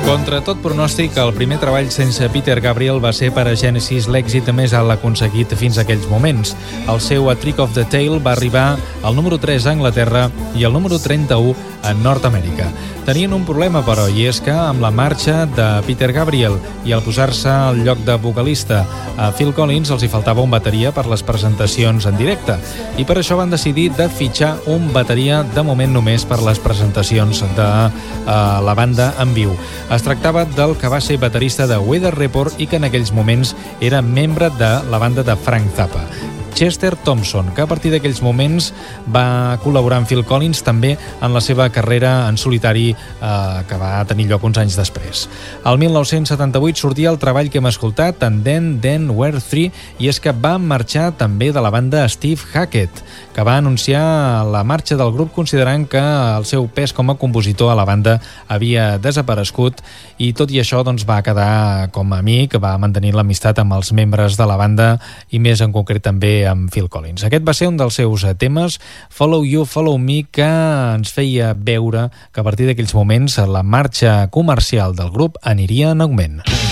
Contra tot pronòstic, el primer treball sense Peter Gabriel va ser per a Genesis l'èxit més alt aconseguit fins a aquells moments. El seu A Trick of the Tail va arribar al número 3 a Anglaterra i al número 31 a Nord-Amèrica. Tenien un problema, però, i és que amb la marxa de Peter Gabriel i al posar-se al lloc de vocalista a Phil Collins els hi faltava un bateria per les presentacions en directe i per això van decidir de fitxar un bateria de moment només per les presentacions de la banda en viu. Es tractava del que va ser baterista de Weather Report i que en aquells moments era membre de la banda de Frank Zappa, Chester Thompson, que a partir d'aquells moments va col·laborar amb Phil Collins també en la seva carrera en solitari que va tenir lloc uns anys després. El 1978 sortia el treball que hem escoltat, en Then Were Three, i és que va marxar també de la banda Steve Hackett, que va anunciar la marxa del grup considerant que el seu pes com a compositor a la banda havia desaparegut i tot i això doncs, va quedar com a amic, va mantenir l'amistat amb els membres de la banda i més en concret també amb Phil Collins. Aquest va ser un dels seus temes, Follow You, Follow Me, que ens feia veure que a partir d'aquells moments la marxa comercial del grup aniria en augment.